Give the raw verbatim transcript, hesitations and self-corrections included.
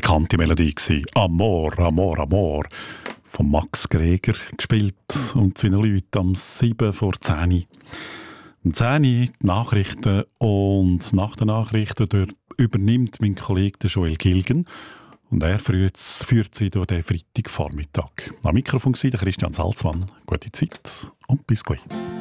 bekannte Melodie gewesen. «Amor, Amor, Amor» von Max Greger gespielt und seinen Leuten am sieben vor zehn. Um zehn die Nachrichten und nach den Nachrichten dort übernimmt mein Kollege Joel Gilgen und er führt, führt sie durch den Freitagvormittag. Am Mikrofon war der Christian Salzmann. Gute Zeit und bis gleich.